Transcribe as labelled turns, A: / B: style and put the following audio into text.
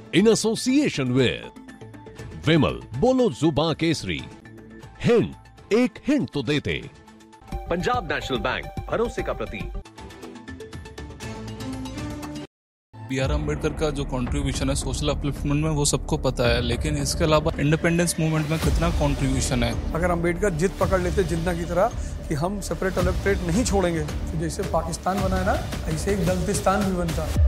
A: in association with विमल, बोलो जुबां Kesari, hint, एक hint तो देते। पंजाब नेशनल बैंक, भरोसे का प्रतीक।
B: B.R. अम्बेडकर का जो कंट्रीब्यूशन है सोशल अपलिफ्टमेंट में वो सबको पता है, लेकिन इसके अलावा इंडिपेंडेंस मूवमेंट में कितना कंट्रीब्यूशन है।
C: अगर अम्बेडकर जिद पकड़ लेते जिन्ना की तरह कि हम सेपरेट इलेक्टोरेट नहीं छोड़ेंगे, तो जैसे पाकिस्तान बना है ना, ऐसे एक दलतिस्तान भी बनता।